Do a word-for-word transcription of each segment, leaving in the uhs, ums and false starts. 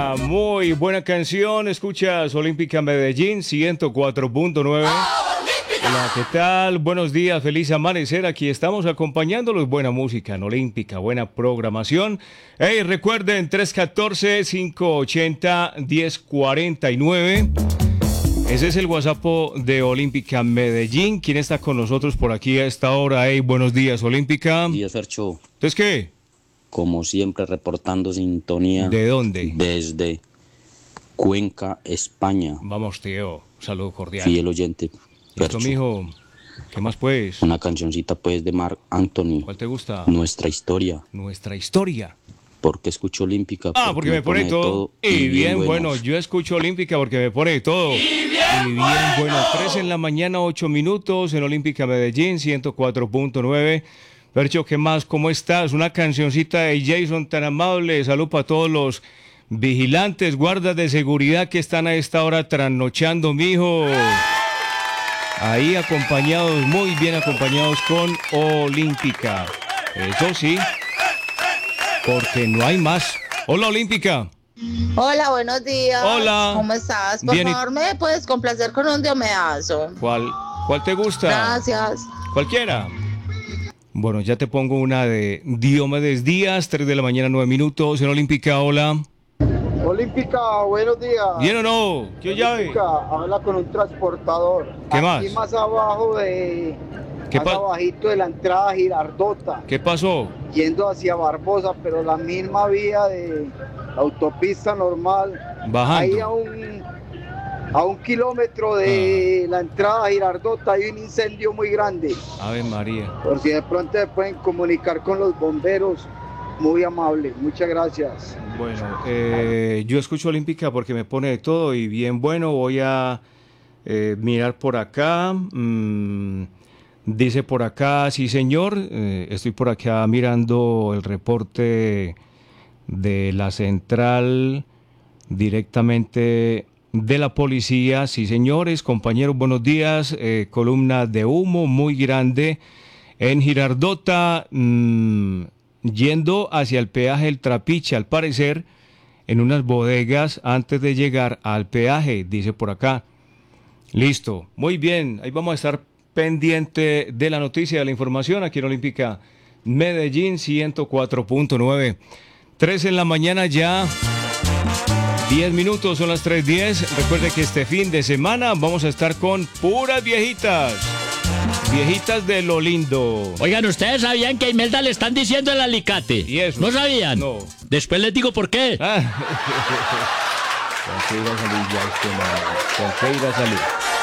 Olímpica, muy buena canción. Escuchas Olímpica Medellín ciento cuatro punto nueve. Hola, ¿qué tal? Buenos días, feliz amanecer. Aquí estamos acompañándolos. Buena música en Olímpica, buena programación. Hey, recuerden, tres uno cuatro, cinco ocho cero, uno cero cuatro nueve. Ese es el WhatsApp de Olímpica Medellín. ¿Quién está con nosotros por aquí a esta hora? Hey, buenos días, Olímpica. Buenos días, Fercho. ¿Entonces qué? Como siempre, reportando sintonía. ¿De dónde? Desde Cuenca, España. Vamos, tío. Saludo cordial. Fiel oyente. Esto, mijo. ¿Qué más, pues? Una cancioncita, pues, de Marc Anthony. ¿Cuál te gusta? Nuestra historia. Nuestra historia. ¿Por qué escucho Olímpica? Ah, porque, porque me, me pone, pone todo. todo. Y, y bien, bien bueno, yo escucho Olímpica porque me pone todo. Y bien, y bien bueno. Tres en la mañana, ocho minutos en Olímpica Medellín, ciento cuatro punto nueve. Percho, ¿qué más? ¿Cómo estás? Una cancioncita de Jason tan amable. Salud para todos los vigilantes, guardas de seguridad que están a esta hora trasnochando, mijo. Ahí acompañados, muy bien acompañados con Olímpica. Eso sí. Porque no hay más. Hola, Olímpica. Hola, buenos días. Hola. ¿Cómo estás? Por bien, favor, ¿me puedes complacer con un diomedazo? ¿Cuál, cuál te gusta? Gracias. Cualquiera. Bueno, ya te pongo una de Diomedes Díaz, tres de la mañana, nueve minutos en Olímpica. Hola. Olímpica, buenos días. ¿Bien o no? ¿Qué llave? Olímpica, habla con un transportador. ¿Qué Aquí más? Aquí más abajo de... ¿Qué más pa- abajito de la entrada Girardota. ¿Qué pasó? Yendo hacia Barbosa, pero la misma vía de autopista normal. Bajando. Ahí a un, a un kilómetro de ah. la entrada Girardota hay un incendio muy grande. Ave María. Por si de pronto se pueden comunicar con los bomberos. Muy amable, muchas gracias. Bueno, eh, yo escucho Olímpica porque me pone de todo y bien bueno. Voy a eh, mirar por acá. Mmm, Dice por acá, sí señor, eh, estoy por acá mirando el reporte de la central directamente de la policía. Sí señores, compañeros, buenos días. Eh, columna de humo muy grande en Girardota, mmm, yendo hacia el peaje El Trapiche, al parecer, en unas bodegas antes de llegar al peaje, dice por acá. Listo, muy bien, ahí vamos a estar pendiente de la noticia, de la información aquí en Olímpica Medellín ciento cuatro punto nueve. tres en la mañana ya, diez minutos, son las tres diez. Recuerde que este fin de semana vamos a estar con puras viejitas. Viejitas de lo lindo. Oigan, ¿ustedes sabían que a Imelda le están diciendo el alicate? ¿Y eso? ¿No sabían? No. Después les digo por qué. Ah. ¿Con qué iba a salir ya este man? ¿Con qué iba a salir?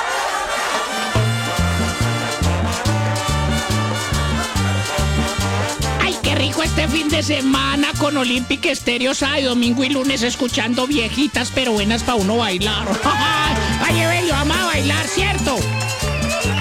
Rico este fin de semana con Olímpica Estéreo, sábado, domingo y lunes escuchando viejitas pero buenas para uno bailar. Ay, Evelio, ama a bailar, ¿cierto?